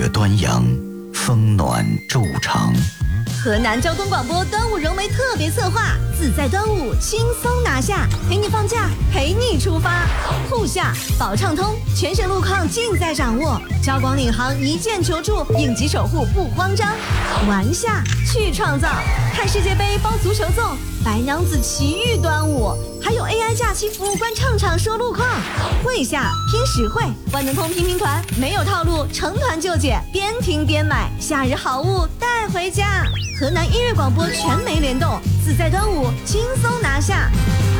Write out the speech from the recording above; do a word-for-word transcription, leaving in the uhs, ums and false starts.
雪端阳，风暖昼长。 河南交通广播端午融媒特别策划，自在端午轻松拿下，陪你放假，陪你出发。沪下保畅通，全省路况尽在掌握。交广领航一键求助，应急守护不慌张。玩下去创造，看世界杯包足球粽，白娘子奇遇端午，还有 A I 假期服务官唱唱说路况。会下拼实惠，万能通拼拼团没有套路，成团就解，边听边买，夏日好物带回家。河南音乐广播全媒联动，自在端午轻松拿下。